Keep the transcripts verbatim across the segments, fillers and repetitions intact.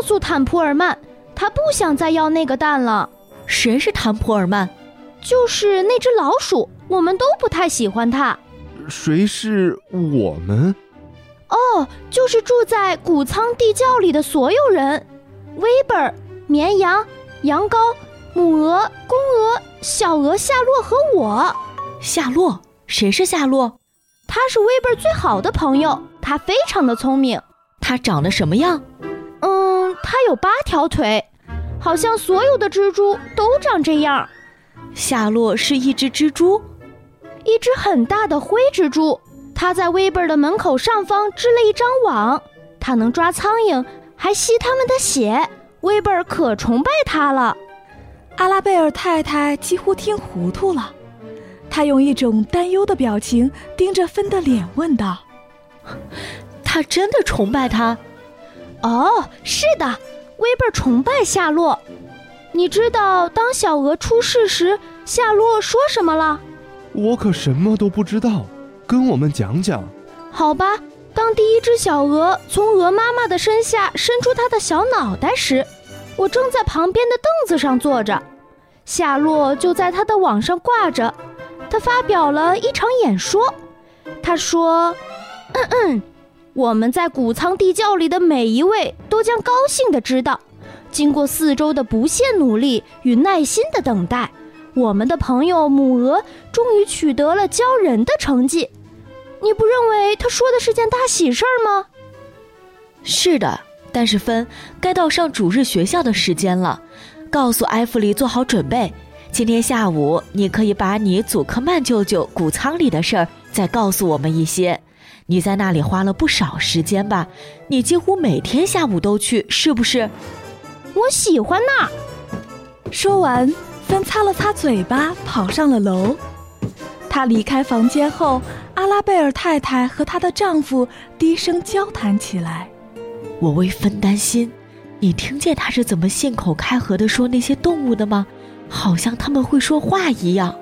诉坦普尔曼，他不想再要那个蛋了。 谁是坦普尔曼？ 就是那只老鼠，我们都不太喜欢它。 谁是我们？ 哦，就是住在谷仓地窖里的所有人。威伯、绵羊、羊羔、母鹅、公鹅、小鹅夏洛和我。 夏洛？谁是夏洛？ 他是威伯最好的朋友，他非常的聪明。 他长得什么样？ 嗯，他有八条腿，好像所有的蜘蛛都长这样。 夏洛是一只蜘蛛？ 一只很大的灰蜘蛛，它在威伯的门口上方织了一张网，它能抓苍蝇，还吸它们的血。威伯可崇拜它了。 阿拉贝尔太太几乎听糊涂了，她用一种担忧的表情盯着芬的脸问道： 他真的崇拜他？ 哦，是的，威伯崇拜夏洛。你知道当小鹅出世时夏洛说什么了？ 我可什么都不知道，跟我们讲讲。 好吧，当第一只小鹅从鹅妈妈的身下伸出它的小脑袋时，我正在旁边的凳子上坐着，夏洛就在它的网上挂着。他发表了一场演说，他说：嗯嗯，我们在谷仓地窖里的每一位都将高兴地知道，经过四周的不懈努力与耐心的等待，我们的朋友母鹅终于取得了教人的成绩。你不认为他说的是件大喜事儿吗？ 是的，但是芬，该到上主日学校的时间了，告诉埃弗里做好准备。今天下午你可以把你祖克曼舅舅谷仓里的事儿再告诉我们一些。你在那里花了不少时间吧？你几乎每天下午都去，是不是？ 我喜欢那儿。 说完，芬擦了擦嘴巴，跑上了楼。她离开房间后，阿拉贝尔太太和她的丈夫低声交谈起来。 我为芬担心，你听见她是怎么信口开河地说那些动物的吗？好像他们会说话一样。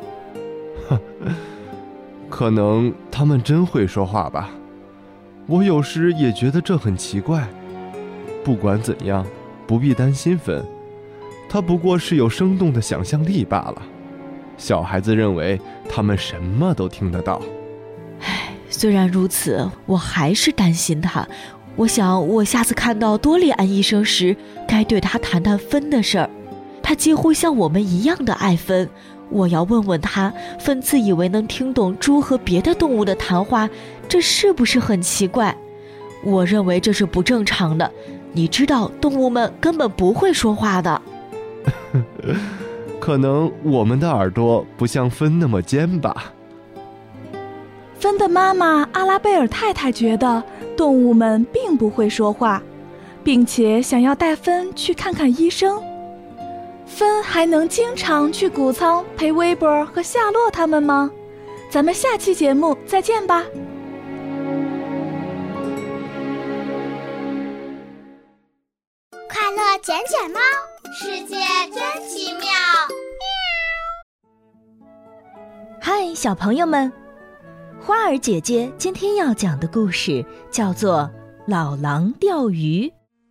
可能他们真会说话吧，我有时也觉得这很奇怪。不管怎样，不必担心芬，他不过是有生动的想象力罢了。小孩子认为他们什么都听得到。 唉，虽然如此，我还是担心他。我想我下次看到多利安医生时，该对他谈谈芬的事儿。他几乎像我们一样的爱芬，我要问问他，芬自以为能听懂猪和别的动物的谈话，这是不是很奇怪？我认为这是不正常的。你知道，动物们根本不会说话的。 可能我们的耳朵不像芬那么尖吧。 芬的妈妈阿拉贝尔太太觉得动物们并不会说话，并且想要带芬去看看医生。芬还能经常去谷仓陪威伯和夏洛他们吗？咱们下期节目再见吧。 快乐捡捡猫，世界真奇妙。 嗨，小朋友们，花儿姐姐今天要讲的故事叫做《老狼钓鱼》。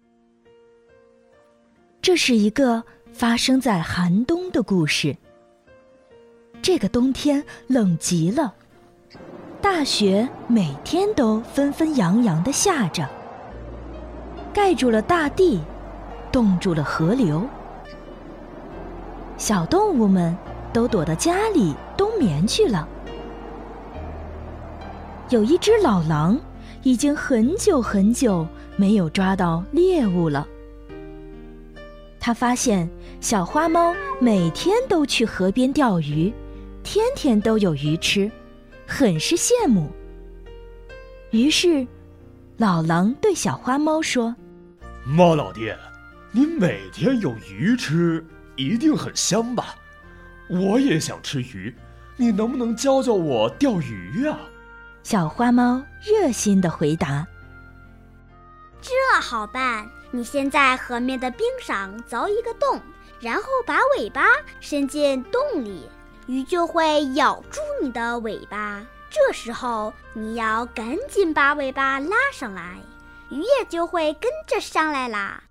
这是一个发生在寒冬的故事。这个冬天冷极了，大雪每天都纷纷扬扬地下着，盖住了大地，冻住了河流。小动物们都躲到家里冬眠去了。有一只老狼已经很久很久没有抓到猎物了。他发现小花猫每天都去河边钓鱼，天天都有鱼吃，很是羡慕。于是老狼对小花猫说： 猫老弟，你每天有鱼吃，一定很香吧？我也想吃鱼，你能不能教教我钓鱼啊？ 小花猫热心地回答： 这好办，你先在河面的冰上凿一个洞，然后把尾巴伸进洞里，鱼就会咬住你的尾巴。这时候你要赶紧把尾巴拉上来，鱼也就会跟着上来啦。